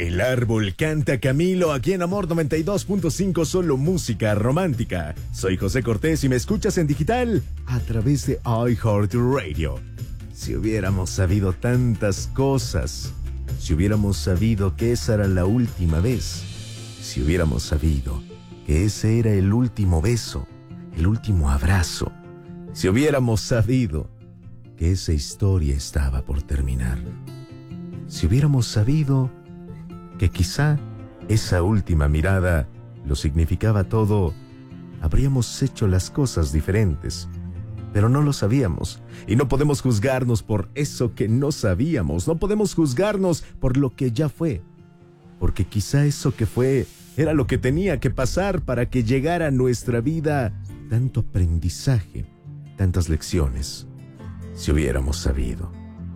El árbol canta Camilo, aquí en Amor 92.5, solo música romántica. Soy José Cortés y me escuchas en digital a través de iHeartRadio. Si hubiéramos sabido tantas cosas, si hubiéramos sabido que esa era la última vez, si hubiéramos sabido que ese era el último beso, el último abrazo, si hubiéramos sabido que esa historia estaba por terminar, si hubiéramos sabido que quizá esa última mirada lo significaba todo, habríamos hecho las cosas diferentes. Pero no lo sabíamos, y no podemos juzgarnos por eso que no sabíamos, no podemos juzgarnos por lo que ya fue, porque quizá eso que fue era lo que tenía que pasar para que llegara a nuestra vida tanto aprendizaje, tantas lecciones. Si hubiéramos sabido,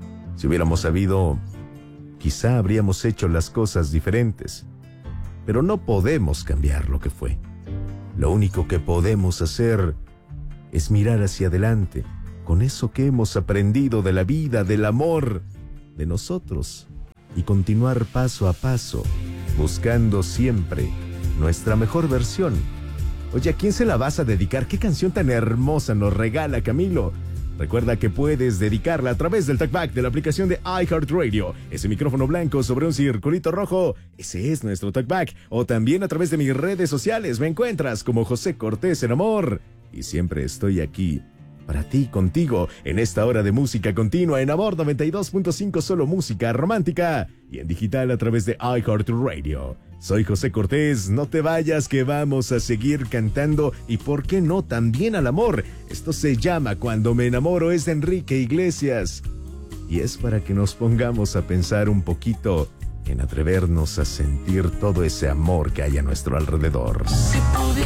quizá habríamos hecho las cosas diferentes, pero no podemos cambiar lo que fue. Lo único que podemos hacer es mirar hacia adelante con eso que hemos aprendido de la vida, del amor, de nosotros, y continuar paso a paso, buscando siempre nuestra mejor versión. Oye, ¿a quién se la vas a dedicar? ¿Qué canción tan hermosa nos regala Camilo? Recuerda que puedes dedicarla a través del talkback de la aplicación de iHeartRadio. Ese micrófono blanco sobre un circulito rojo, ese es nuestro talkback. O también a través de mis redes sociales. Me encuentras como José Cortés en Amor. Y siempre estoy aquí para ti, contigo, en esta hora de música continua en Amor 92.5, solo música romántica. Y en digital a través de iHeartRadio. Soy José Cortés, no te vayas que vamos a seguir cantando y por qué no también al amor. Esto se llama Cuando me enamoro, es de Enrique Iglesias. Y es para que nos pongamos a pensar un poquito en atrevernos a sentir todo ese amor que hay a nuestro alrededor.